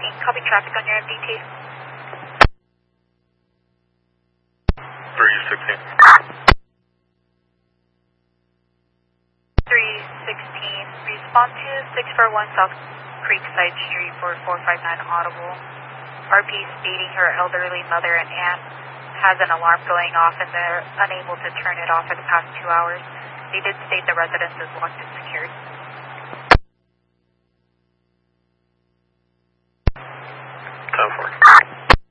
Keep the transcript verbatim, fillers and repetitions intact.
speaking. Copy traffic on your M D T. three sixteen. three sixteen. Respond to six four one South Creekside Street for four five nine Audible. R P stating her elderly mother and aunt has an alarm going off and they're unable to turn it off for the past two hours. They did state the residence is locked and secured.